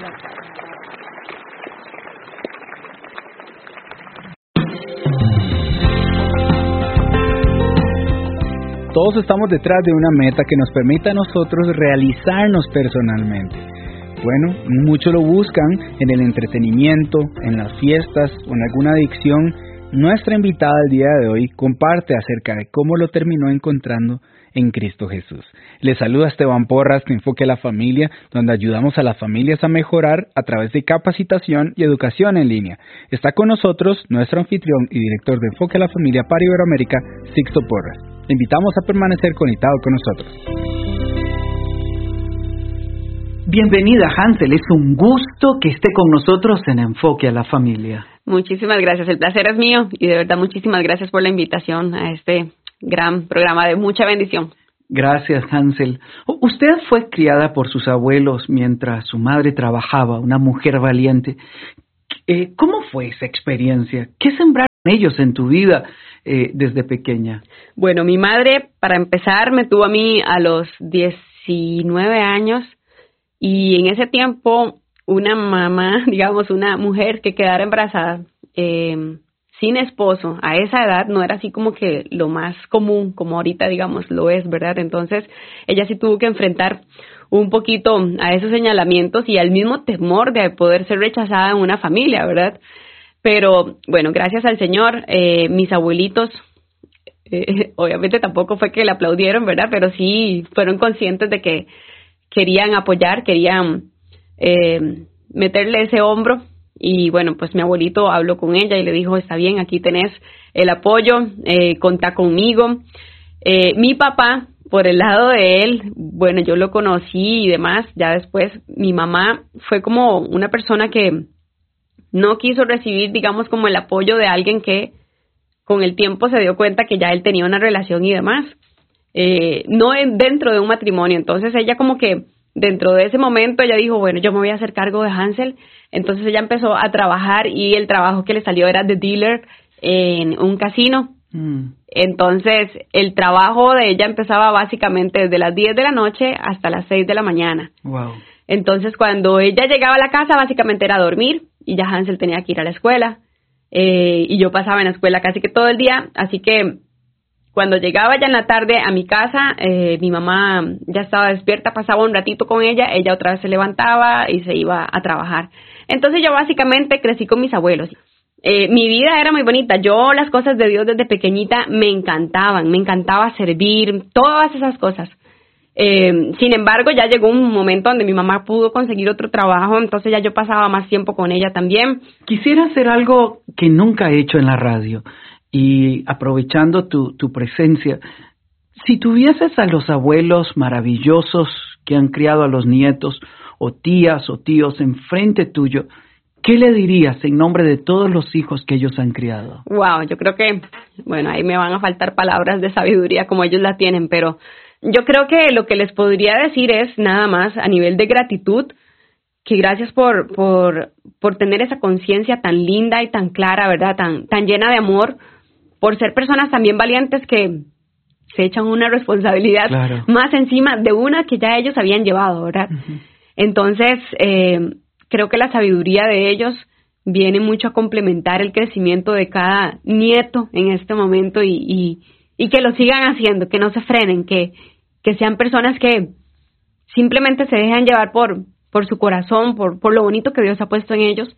Todos estamos detrás de una meta que nos permita a nosotros realizarnos personalmente. Bueno, muchos lo buscan en el entretenimiento, en las fiestas o en alguna adicción. Nuestra invitada el día de hoy comparte acerca de cómo lo terminó encontrando en Cristo Jesús. Les saluda Esteban Porras de Enfoque a la Familia, donde ayudamos a las familias a mejorar a través de capacitación y educación en línea. Está con nosotros nuestro anfitrión y director de Enfoque a la Familia para Iberoamérica, Sixto Porras. Le invitamos a permanecer conectado con nosotros. Bienvenida, Hansel. Es un gusto que esté con nosotros en Enfoque a la Familia. Muchísimas gracias. El placer es mío y de verdad muchísimas gracias por la invitación a este gran programa de mucha bendición. Gracias, Hansel. Usted fue criada por sus abuelos mientras su madre trabajaba, una mujer valiente. ¿Cómo fue esa experiencia? ¿Qué sembraron ellos en tu vida desde pequeña? Bueno, mi madre, para empezar, me tuvo a mí a los 19 años y en ese tiempo una mamá, digamos, una mujer que quedara embarazada sin esposo a esa edad no era así como que lo más común, como ahorita, digamos, lo es, ¿verdad? Entonces, ella sí tuvo que enfrentar un poquito a esos señalamientos y al mismo temor de poder ser rechazada en una familia, ¿verdad? Pero, bueno, gracias al Señor, mis abuelitos, obviamente tampoco fue que le aplaudieron, ¿verdad? Pero sí fueron conscientes de que querían apoyar, querían meterle ese hombro. Y bueno, pues mi abuelito habló con ella y le dijo, está bien, aquí tenés el apoyo, contá conmigo. Mi papá, por el lado de él, bueno, yo lo conocí y demás, ya después mi mamá fue como una persona que no quiso recibir, digamos, como el apoyo de alguien que con el tiempo se dio cuenta que ya él tenía una relación y demás, no dentro de un matrimonio. Entonces ella como que dentro de ese momento ella dijo, bueno, yo me voy a hacer cargo de Hansel. Entonces ella empezó a trabajar y el trabajo que le salió era de dealer en un casino. Entonces el trabajo de ella empezaba básicamente desde las 10 de la noche hasta las 6 de la mañana. Wow. Entonces cuando ella llegaba a la casa básicamente era dormir y ya Hansel tenía que ir a la escuela. Y yo pasaba en la escuela casi que todo el día, así que cuando llegaba ya en la tarde a mi casa, mi mamá ya estaba despierta, pasaba un ratito con ella otra vez se levantaba y se iba a trabajar. Entonces yo básicamente crecí con mis abuelos. Mi vida era muy bonita, yo las cosas de Dios desde pequeñita me encantaba servir, todas esas cosas. Sin embargo, ya llegó un momento donde mi mamá pudo conseguir otro trabajo, entonces ya yo pasaba más tiempo con ella también. Quisiera hacer algo que nunca he hecho en la radio. Y aprovechando tu presencia, si tuvieses a los abuelos maravillosos que han criado a los nietos, o tías o tíos enfrente tuyo, ¿qué le dirías en nombre de todos los hijos que ellos han criado? Wow, yo creo que, bueno, ahí me van a faltar palabras de sabiduría como ellos la tienen, pero yo creo que lo que les podría decir es nada más a nivel de gratitud, que gracias por tener esa conciencia tan linda y tan clara, ¿verdad? Tan llena de amor, por ser personas también valientes que se echan una responsabilidad más encima de una que ya ellos habían llevado, ¿verdad? Uh-huh. Entonces, creo que la sabiduría de ellos viene mucho a complementar el crecimiento de cada nieto en este momento y que lo sigan haciendo, que no se frenen, que sean personas que simplemente se dejan llevar por su corazón, por lo bonito que Dios ha puesto en ellos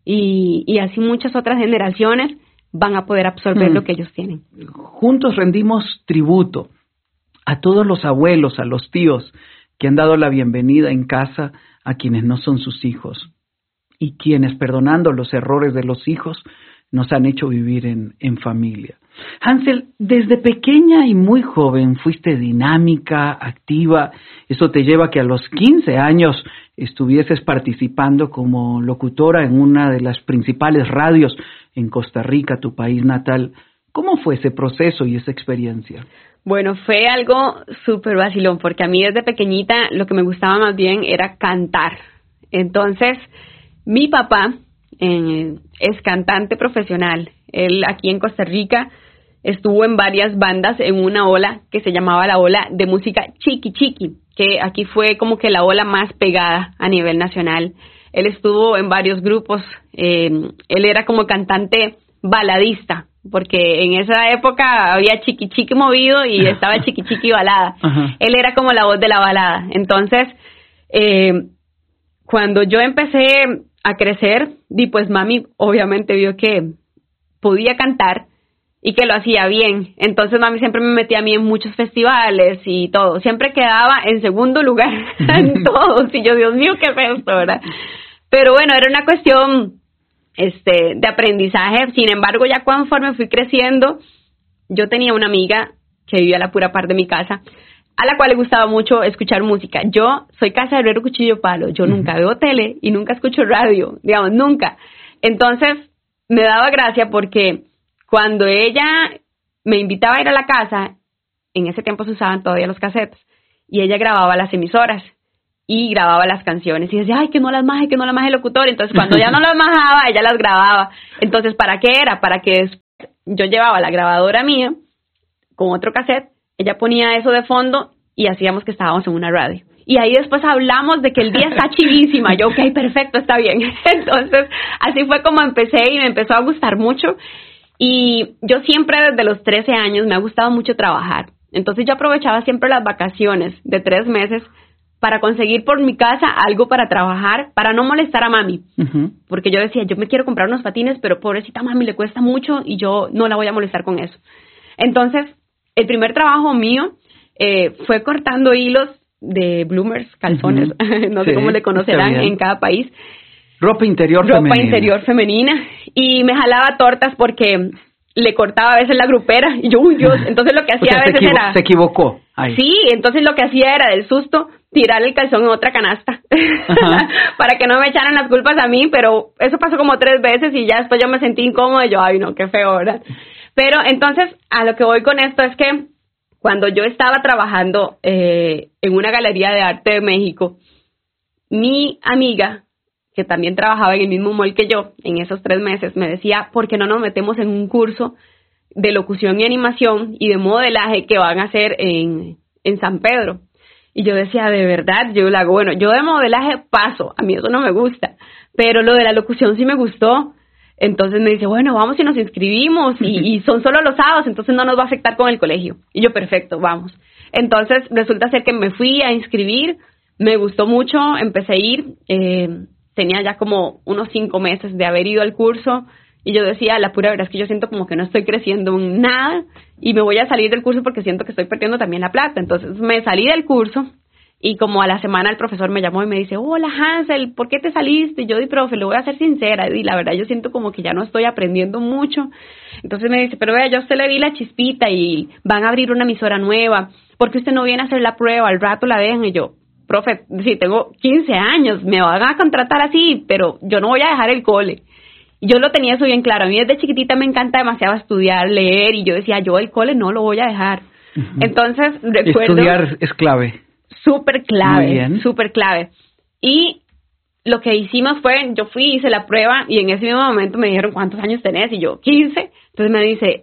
y así muchas otras generaciones van a poder absorber lo que ellos tienen. Juntos rendimos tributo a todos los abuelos, a los tíos que han dado la bienvenida en casa a quienes no son sus hijos y quienes, perdonando los errores de los hijos, nos han hecho vivir en familia. Hansel, desde pequeña y muy joven fuiste dinámica, activa. Eso te lleva a que a los 15 años estuvieses participando como locutora en una de las principales radios en Costa Rica, tu país natal. ¿Cómo fue ese proceso y esa experiencia? Bueno, fue algo súper vacilón, porque a mí desde pequeñita lo que me gustaba más bien era cantar. Entonces, mi papá es cantante profesional. Él aquí en Costa Rica estuvo en varias bandas en una ola que se llamaba la ola de música Chiqui Chiqui, que aquí fue como que la ola más pegada a nivel nacional. él estuvo en varios grupos, él era como cantante baladista, porque en esa época había Chiqui Chiqui movido y estaba Chiqui Chiqui balada. Uh-huh. Él era como la voz de la balada. Entonces, cuando yo empecé a crecer, pues mami obviamente vio que podía cantar y que lo hacía bien. Entonces mami siempre me metía a mí en muchos festivales y todo. Siempre quedaba en segundo lugar en todos. Y yo, Dios mío, qué feo esto, ¿verdad? Pero bueno, era una cuestión de aprendizaje. Sin embargo, ya conforme fui creciendo, yo tenía una amiga que vivía a la pura par de mi casa, a la cual le gustaba mucho escuchar música. Yo soy casa de herrero, cuchillo, palo. Yo nunca veo tele y nunca escucho radio, digamos, nunca. Entonces, me daba gracia porque cuando ella me invitaba a ir a la casa, en ese tiempo se usaban todavía los cassettes, y ella grababa las emisoras y grababa las canciones. Y decía, ay, que no las maje el locutor. Entonces, cuando ya no las majaba, ella las grababa. Entonces, ¿para qué era? Para que después yo llevaba la grabadora mía con otro cassette, ella ponía eso de fondo y hacíamos que estábamos en una radio. Y ahí después hablamos de que el día está chivísima. Yo, ok, perfecto, está bien. Entonces, así fue como empecé y me empezó a gustar mucho. Y yo siempre desde los 13 años me ha gustado mucho trabajar. Entonces yo aprovechaba siempre las vacaciones de 3 meses para conseguir por mi casa algo para trabajar, para no molestar a mami. Uh-huh. Porque yo decía, yo me quiero comprar unos patines, pero pobrecita mami le cuesta mucho y yo no la voy a molestar con eso. Entonces, el primer trabajo mío fue cortando hilos de bloomers, calzones, uh-huh. No sé cómo le conocerán en cada país. Ropa interior femenina. Y me jalaba tortas porque le cortaba a veces la grupera. Y yo, uy, Dios. Entonces lo que hacía a veces era... Se equivocó. Ahí. Sí, entonces lo que hacía era del susto tirar el calzón en otra canasta. Para que no me echaran las culpas a mí. Pero eso pasó como 3 veces y ya después yo me sentí incómoda. Y yo, ay, no, qué feo, ¿verdad? Pero entonces a lo que voy con esto es que cuando yo estaba trabajando en una galería de arte de México, mi amiga, que también trabajaba en el mismo mall que yo, en esos 3 meses, me decía, ¿por qué no nos metemos en un curso de locución y animación y de modelaje que van a hacer en San Pedro? Y yo decía, de verdad, yo la hago. Bueno, yo de modelaje paso, a mí eso no me gusta, pero lo de la locución sí me gustó. Entonces me dice, bueno, vamos y nos inscribimos y son solo los sábados, entonces no nos va a afectar con el colegio. Y yo, perfecto, vamos. Entonces resulta ser que me fui a inscribir, me gustó mucho, empecé a ir, tenía ya como unos 5 meses de haber ido al curso y yo decía, la pura verdad es que yo siento como que no estoy creciendo en nada y me voy a salir del curso porque siento que estoy perdiendo también la plata. Entonces me salí del curso y como a la semana el profesor me llamó y me dice, hola Hansel, ¿por qué te saliste? Y yo, profe, le voy a ser sincera y la verdad yo siento como que ya no estoy aprendiendo mucho. Entonces me dice, pero vea, yo a usted le vi la chispita y van a abrir una emisora nueva, ¿por qué usted no viene a hacer la prueba? Al rato la dejan. Y yo, profe, sí, tengo 15 años, me van a contratar así, pero yo no voy a dejar el cole. Y yo lo tenía eso bien claro. A mí desde chiquitita me encanta demasiado estudiar, leer, y yo decía, yo el cole no lo voy a dejar. Uh-huh. Entonces, recuerdo... Estudiar es clave. Súper clave. Y lo que hicimos fue, yo fui, hice la prueba, y en ese mismo momento me dijeron, ¿cuántos años tenés? Y yo, 15. Entonces me dice,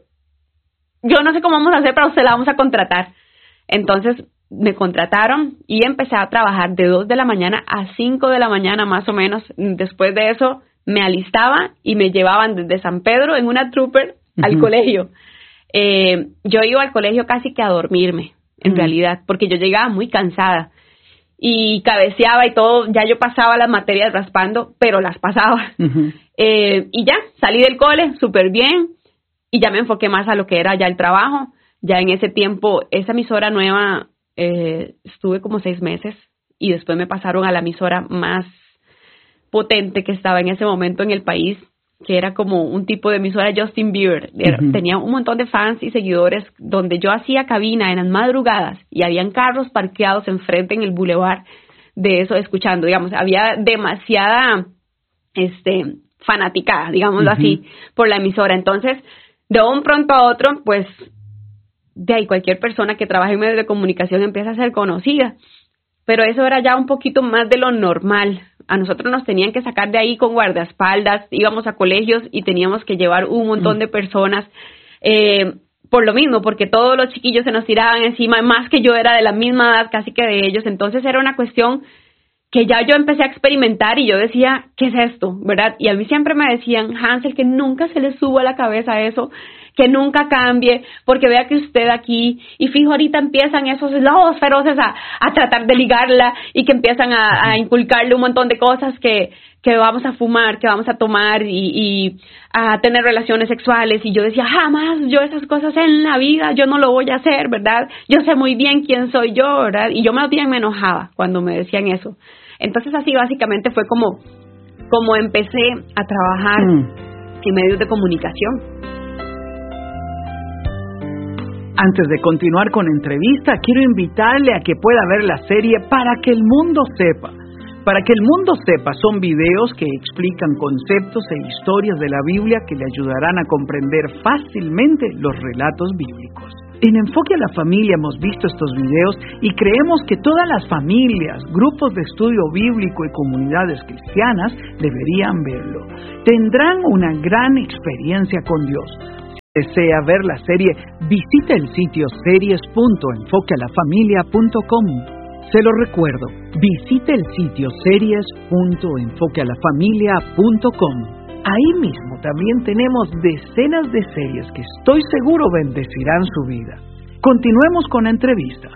yo no sé cómo vamos a hacer, pero usted la vamos a contratar. Entonces me contrataron y empecé a trabajar de 2 de la mañana a 5 de la mañana más o menos. Después de eso me alistaba y me llevaban desde San Pedro en una trooper al colegio. Yo iba al colegio casi que a dormirme, en realidad, porque yo llegaba muy cansada y cabeceaba y todo. Ya yo pasaba las materias raspando, pero las pasaba. Y ya, salí del cole súper bien y ya me enfoqué más a lo que era ya el trabajo. Ya en ese tiempo, esa emisora nueva... estuve como 6 meses y después me pasaron a la emisora más potente que estaba en ese momento en el país, que era como un tipo de emisora Justin Bieber. Tenía un montón de fans y seguidores, donde yo hacía cabina en las madrugadas y habían carros parqueados enfrente en el bulevar de eso, escuchando, digamos, había demasiada fanaticada, digámoslo así, por la emisora. Entonces, de un pronto a otro, pues de ahí cualquier persona que trabaje en medios de comunicación empieza a ser conocida, pero eso era ya un poquito más de lo normal. A nosotros nos tenían que sacar de ahí con guardaespaldas, íbamos a colegios y teníamos que llevar un montón de personas, por lo mismo, porque todos los chiquillos se nos tiraban encima, más que yo era de la misma edad casi que de ellos. Entonces era una cuestión que ya yo empecé a experimentar y yo decía, ¿qué es esto? ¿Verdad? Y a mí siempre me decían, Hansel, que nunca se le suba a la cabeza eso, que nunca cambie, porque vea que usted aquí, y fijo, ahorita empiezan esos lobos feroces a tratar de ligarla y que empiezan a inculcarle un montón de cosas que vamos a fumar, que vamos a tomar y a tener relaciones sexuales. Y yo decía, jamás yo esas cosas en la vida, yo no lo voy a hacer, ¿verdad? Yo sé muy bien quién soy yo, ¿verdad? Y yo más bien me enojaba cuando me decían eso. Entonces así básicamente fue como empecé a trabajar en medios de comunicación. Antes de continuar con la entrevista, quiero invitarle a que pueda ver la serie Para que el mundo sepa. Para que el mundo sepa son videos que explican conceptos e historias de la Biblia que le ayudarán a comprender fácilmente los relatos bíblicos. En Enfoque a la Familia hemos visto estos videos y creemos que todas las familias, grupos de estudio bíblico y comunidades cristianas deberían verlo. Tendrán una gran experiencia con Dios. Si desea ver la serie, visite el sitio series.enfoquealafamilia.com. Se lo recuerdo, visite el sitio series.enfoquealafamilia.com. Ahí mismo también tenemos decenas de series que estoy seguro bendecirán su vida. Continuemos con la entrevista.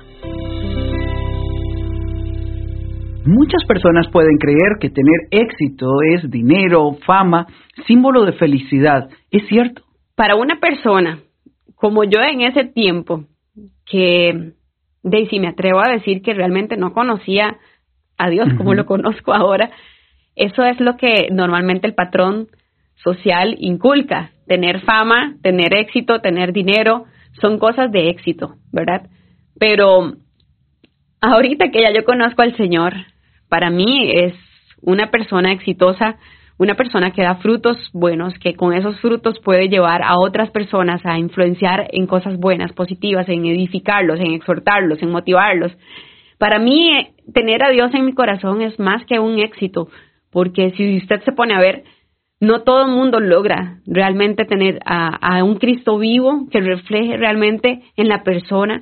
Muchas personas pueden creer que tener éxito es dinero, fama, símbolo de felicidad. ¿Es cierto? Para una persona como yo en ese tiempo, que Daisy, me atrevo a decir que realmente no conocía a Dios como lo conozco ahora, eso es lo que normalmente el patrón social inculca: tener fama, tener éxito, tener dinero, son cosas de éxito, ¿verdad? Pero ahorita que ya yo conozco al Señor, para mí es una persona exitosa, una persona que da frutos buenos, que con esos frutos puede llevar a otras personas a influenciar en cosas buenas, positivas, en edificarlos, en exhortarlos, en motivarlos. Para mí, tener a Dios en mi corazón es más que un éxito, porque si usted se pone a ver, no todo el mundo logra realmente tener a un Cristo vivo que refleje realmente en la persona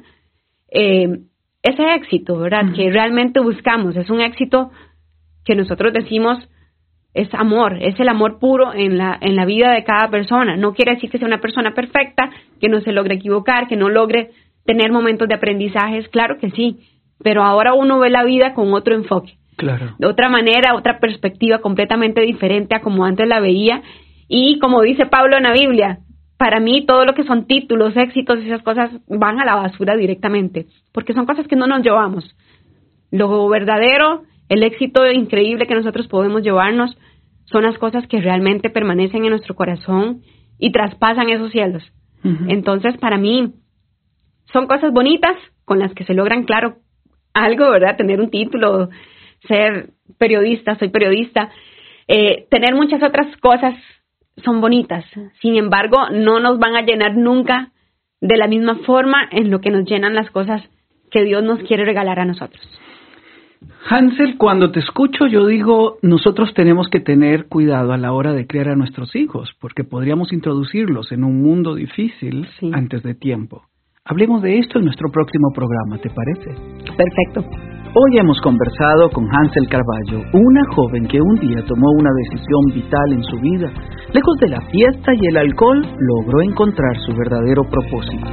ese éxito, ¿verdad? Que realmente buscamos. Es un éxito que nosotros decimos es amor, es el amor puro en la vida de cada persona. No quiere decir que sea una persona perfecta, que no se logre equivocar, que no logre tener momentos de aprendizajes, claro que sí, pero ahora uno ve la vida con otro enfoque. Claro. De otra manera, otra perspectiva completamente diferente a como antes la veía. Y como dice Pablo en la Biblia, para mí todo lo que son títulos, éxitos, esas cosas van a la basura directamente, porque son cosas que no nos llevamos. Lo verdadero, el éxito increíble que nosotros podemos llevarnos, son las cosas que realmente permanecen en nuestro corazón y traspasan esos cielos. Entonces, para mí, son cosas bonitas con las que se logran, claro, algo, ¿verdad? Tener un título, ser periodista, soy periodista, tener muchas otras cosas son bonitas. Sin embargo, no nos van a llenar nunca de la misma forma en lo que nos llenan las cosas que Dios nos quiere regalar a nosotros. Hansel, cuando te escucho yo digo, nosotros tenemos que tener cuidado a la hora de criar a nuestros hijos, porque podríamos introducirlos en un mundo difícil antes de tiempo. Hablemos de esto en nuestro próximo programa, ¿te parece? Perfecto. Hoy hemos conversado con Hansel Carballo, una joven que un día tomó una decisión vital en su vida. Lejos de la fiesta y el alcohol, logró encontrar su verdadero propósito.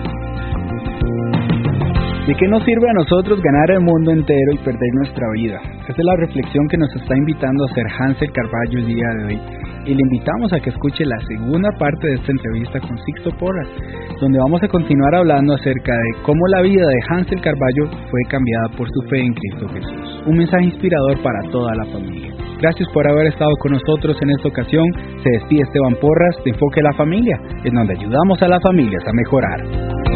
¿De qué nos sirve a nosotros ganar el mundo entero y perder nuestra vida? Esa es la reflexión que nos está invitando a hacer Hansel Carballo el día de hoy. Y le invitamos a que escuche la segunda parte de esta entrevista con Sixto Porras, donde vamos a continuar hablando acerca de cómo la vida de Hansel Carballo fue cambiada por su fe en Cristo Jesús. Un mensaje inspirador para toda la familia. Gracias por haber estado con nosotros en esta ocasión. Se despide Esteban Porras de Enfoque a la Familia, en donde ayudamos a las familias a mejorar.